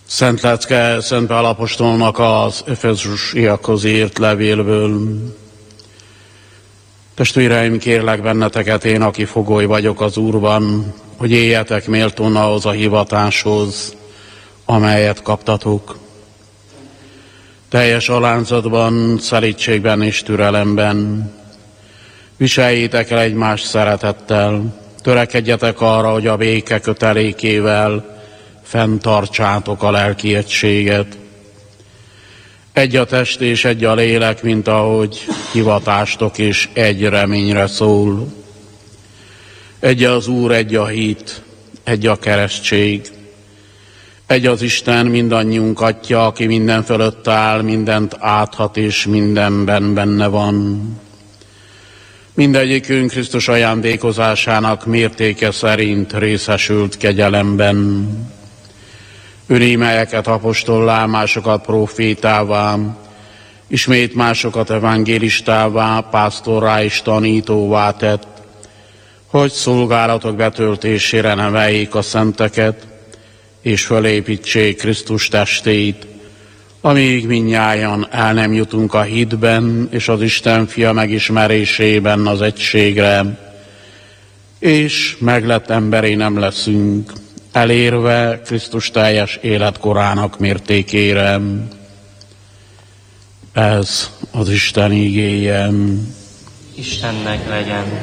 Szent Lecke Szent Pál apostolnak az Efezusiakhoz írt levélből. Testvéreim, kérlek benneteket, én, aki fogoly vagyok az Úrban, hogy éljetek méltón ahhoz a hivatáshoz, amelyet kaptatok. Teljes alázatban, szelídségben és türelemben. Viseljétek el egymást szeretettel, törekedjetek arra, hogy a béke kötelékével fenntartsátok a lelki egységet. Egy a test és egy a lélek, mint ahogy hivatástok is egy reményre szól. Egy az Úr, egy a hit, egy a keresztség. Egy az Isten, mindannyiunk Atya, aki minden fölött áll, mindent áthat és mindenben benne van. Mindegyikünk Krisztus ajándékozásának mértéke szerint részesült kegyelemben. Ürímelyeket apostollá, másokat profétává, ismét másokat evangélistává, pásztorrá és tanítóvá tett, hogy szolgálatok betöltésére neveljék a szenteket, és fölépítsék Krisztus testét, amíg mindnyájan el nem jutunk a hitben és az Isten fia megismerésében az egységre, és meglett emberé nem leszünk, elérve Krisztus teljes életkorának mértékére. Ez az Isten igéje. Istennek legyen